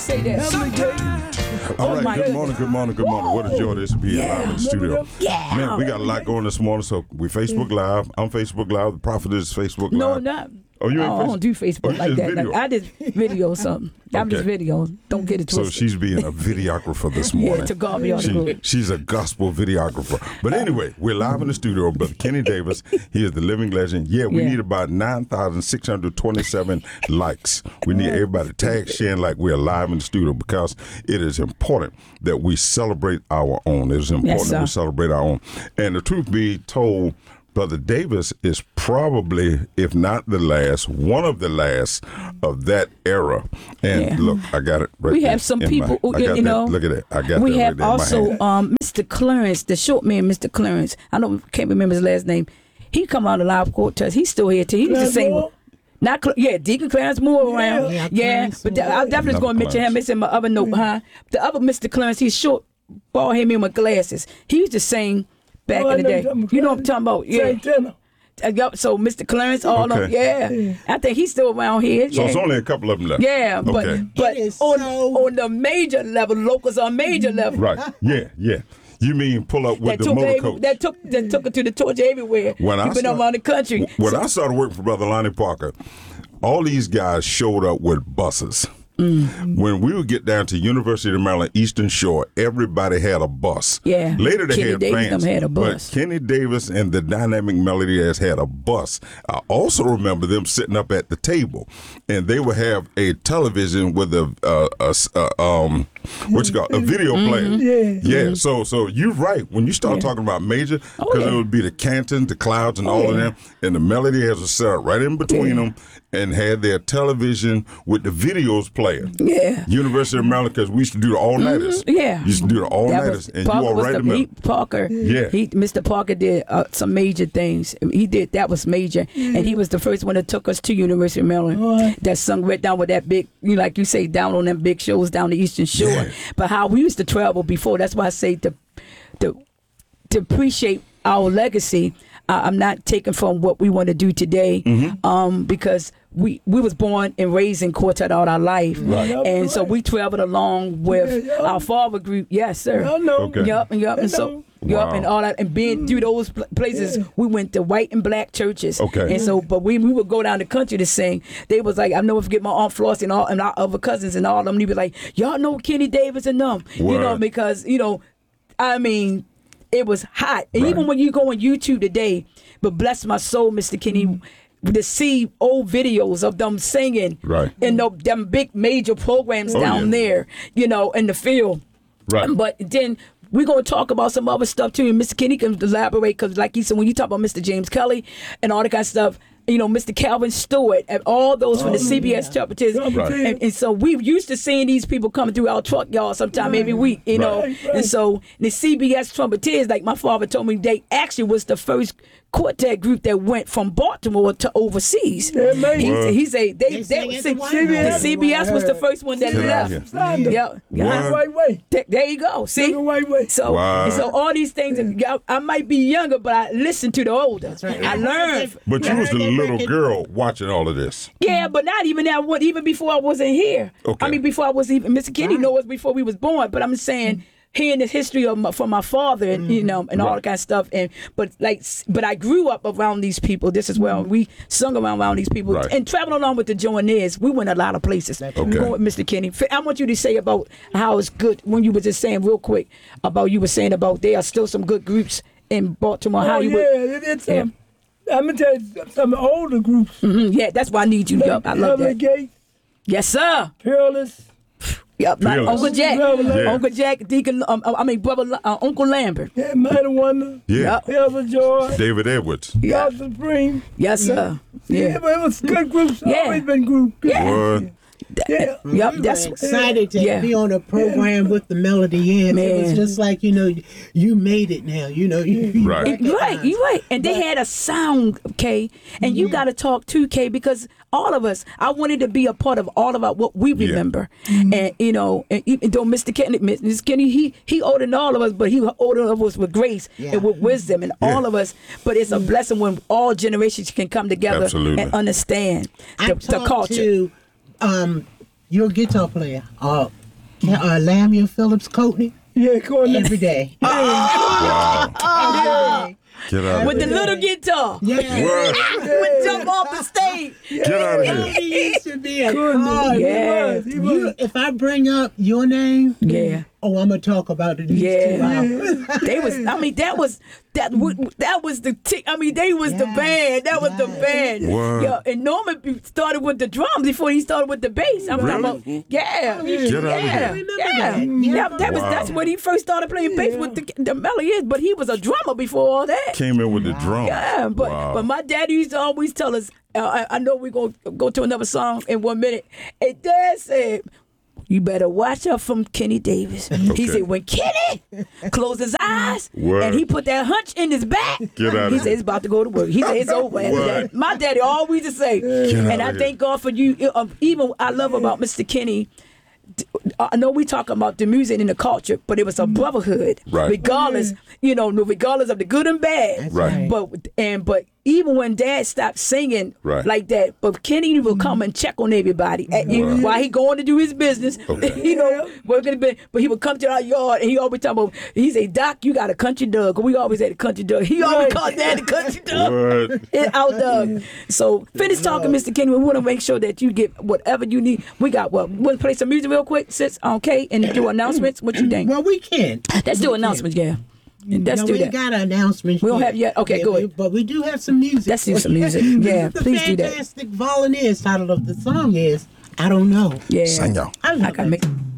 Say that. All right, good morning. What a joy this be live in the studio. Yeah. Man, we got a lot going this morning, so we Facebook Live. I'm Facebook Live. The Prophet is Facebook Live. No, not. Oh, you ain't I don't do Facebook like that. Video. Like, I just video something. I'm just video. Don't get it twisted. So she's being a videographer this morning. Yeah, to God be all the glory. She's a gospel videographer. But anyway, we're live in the studio. Brother Kenny Davis, he is the living legend. Yeah, we need about 9,627 likes. We need everybody to tag, share, like we're live in the studio because it is important that we celebrate our own. It is important that we celebrate our own. And the truth be told, Brother Davis is probably, if not the last, one of the last of that era. And look, I got it right We have some people, you know. Look at that. I got we that have right also Mr. Clarence, the short man, Mr. Clarence. Can't remember his last name. He come out of live court to us. He's still here too. He was the same. Not Deacon Clarence Moore around. But I definitely was going to mention him. It's in my other note, The other Mr. Clarence, he's short, bald head man with glasses. He used to sing back in the day. You know what I'm talking about? Yeah. So Mr. Clarence, all of them, I think he's still around here. So it's only a couple of them left. Yeah, but on the major level, locals on major level. Right. Yeah. You mean pull up with the motor coach? That took it to the torch everywhere. You've been around the country. When I started working for Brother Lonnie Parker, all these guys showed up with buses. When we would get down to University of Maryland Eastern Shore, everybody had a bus. Yeah. Later they Kenny had Davis vans, had a bus. but Kenny Davis and the Dynamic Melodies had a bus. I also remember them sitting up at the table, and they would have a television with a video player. Yeah. So you're right when you start talking about major, because it would be the Cantons, the Clouds, and all of them, and the Melody has a set right in between them. And had their television with the videos playing. Yeah. University of Maryland, because we used to do the all-nighters. Used to do the all-nighters. And you all right in the middle. Parker. Mr. Parker did some major things. That was major. And he was the first one that took us to University of Maryland. That sung right down with that big, like you say, down on them big shows down the Eastern Shore. Yeah. But how we used to travel before, that's why I say to appreciate our legacy, I'm not taking from what we want to do today, because we was born and raised in Quartet all our life, and so we traveled along with our father group. Yes, sir. Yup, and so. And all that, and being through those places, we went to white and black churches. And so, but we would go down the country to sing. They was like, I never forget my Aunt Flossie and our other cousins and all of them. They be like, y'all know Kenny Davis and them, because I mean, it was hot. And even when you go on YouTube today, but bless my soul, Mr. Kenny, to see old videos of them singing in them big major programs down there, in the field. But then we're going to talk about some other stuff too. And Mr. Kenny can elaborate, because like he said, when you talk about Mr. James Kelly and all that kind of stuff, Mr. Calvin Stewart and all those from the CBS trumpeters. And so we used to seeing these people coming through our truck yard sometime every week, And so the CBS trumpeters, like my father told me, they actually was the first quartet group that went from Baltimore to overseas. He said the CBS was the first one that left. There you go. See? So all these things, and I might be younger, but I listened to the older. I learned. But you was the little girl watching all of this. Yeah, but not even that. Even before I wasn't here. I mean, before I was even, Mr. Kenny knows before we was born. But I'm saying, hearing the history of from my father, and and all that kind of stuff, but I grew up around these people. This is where we sung around these people and traveling along with the Joannaires. We went a lot of places. Going with Mr. Kenny, I want you to say about how it's good when you were just saying real quick about there are still some good groups in Baltimore. I'm gonna tell you some older groups. That's why I need you. I love that. Gates, yes, sir. Peerless. Uncle Jack, Uncle Jack, Deacon. Brother, Uncle Lambert. Mighty Wonder. Elder George. David Edwards. God Supreme. Yes, sir. But it was good groups. Always been groups. That's excited to be on a program with the Melody Ends. It was just like, you made it now. You right. And they had a sound, Kay, and you got to talk too, Kay, because all of us, I wanted to be a part of all of what we remember. And and though Mr. Kenny, he older than all of us, but he older than us with grace and with wisdom, and all of us. But it's a blessing when all generations can come together and understand the culture. you're a guitar player. Lamia Phillips Courtney. Yeah, Courtney. Every day. Wow. Every day. Get out of With here. the little guitar. Yeah. What? Would jump off the stage. Get out of here. He used to be a Courtney. hard. Yeah. He was. If I bring up your name, Yeah. I'm gonna talk about it. These 2 hours. They was. I mean, that was the. I mean, they was the Yes. band. That was the band. What? Yeah, and Norman started with the drums before he started with the bass. I'm talking about. Yeah. Get out of Yeah. here. Yeah. Yeah. That was. Wow. That's when he first started playing bass with the melody is. But he was a drummer before all that. Came in with the drum. Yeah, but Wow. but my daddy used to always tell us. I know we're gonna go to another song in 1 minute. And Dad said, "You better watch out from Kenny Davis." He said, "When Kenny closed his eyes What? and he put that hunch in his back, Get out he of said here. it's about to go to work. He said it's over after What? that." My daddy always used to say, out and I of thank God for you. Even I love about Mr. Kenny. I know we talking about the music and the culture, but it was a brotherhood, Right. regardless, regardless of the good and bad. Right. But even when Dad stopped singing Right. like that, but Kenny will come and check on everybody while he going to do his business. Okay. Working. But he would come to our yard and he always talk about. He say, "Doc, you got a country dog." We always had a country dog. He always called Dad the country dog. What? Out dog. So finish talking, Mr. Kenny. We want to make sure that you get whatever you need. We got what? Want to play some music real quick, sis? Okay, and do announcements. What you think? Well, we can. Let's do announcements, yeah. Let's no, do we that. ain't got an announcement. We don't have yet? Okay, good. But we do have some music. Let's do some music. Yeah, The please do that. Fantastic Volunteers title of the song is I Don't Know. Yeah. Sing y'all. I love I gotta it. make.